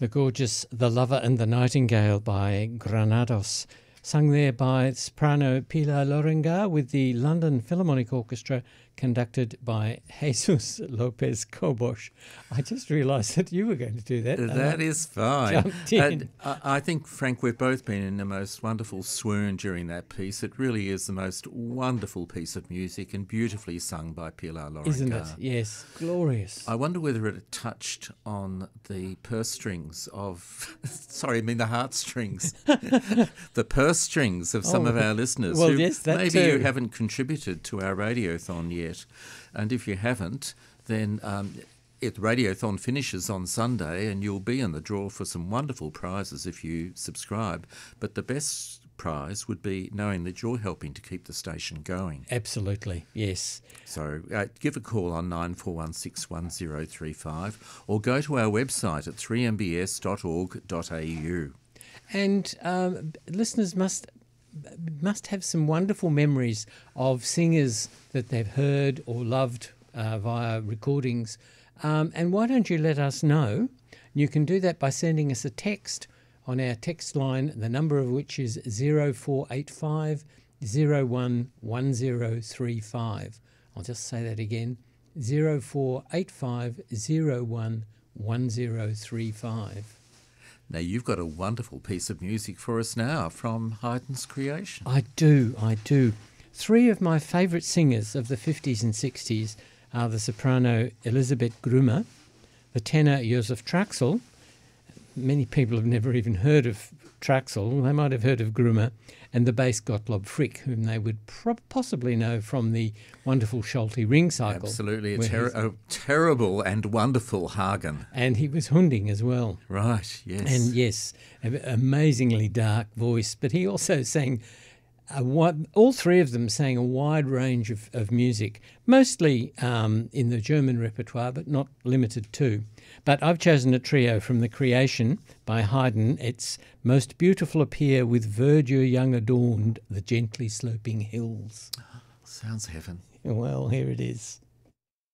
The gorgeous The Lover and the Nightingale by Granados, sung there by soprano Pilar Lorengar with the London Philharmonic Orchestra, conducted by Jesus Lopez Cobos. I just realised that you were going to do that. That is fine. Jumped in. I think, Frank, we've both been in the most wonderful swoon during that piece. It really is the most wonderful piece of music and beautifully sung by Pilar Lorengar. Isn't it? Yes, glorious. I wonder whether it touched on the purse strings of, the heartstrings, the purse strings of some of our listeners well, who yes, that maybe too. you haven't contributed to our radiothon yet. And if you haven't, then the radiothon finishes on Sunday and you'll be in the draw for some wonderful prizes if you subscribe. But the best prize would be knowing that you're helping to keep the station going. Absolutely, yes. So give a call on 94161035 or go to our website at 3mbs.org.au. And listeners must have some wonderful memories of singers that they've heard or loved via recordings. And why don't you let us know? You can do that by sending us a text on our text line, the number of which is 0485 011035. I'll just say that again, 0485 011035. Now, you've got a wonderful piece of music for us now from Haydn's creation. I do. Three of my favourite singers of the 50s and 60s are the soprano Elisabeth Grumer, the tenor Josef Traxel. Many people have never even heard of Traxel. They might have heard of Grumer, and the bass Gottlob Frick, whom they would possibly know from the wonderful Schulte ring cycle. Absolutely, a terrible and wonderful Hagen. And he was Hunding as well. Right, yes. And yes, an amazingly dark voice, but he also sang, all three of them sang a wide range of music, mostly in the German repertoire, but not limited to. But I've chosen a trio from The Creation by Haydn. It's Most Beautiful Appear with Verdure Young Adorned, the Gently Sloping Hills. Sounds heaven. Well, here it is.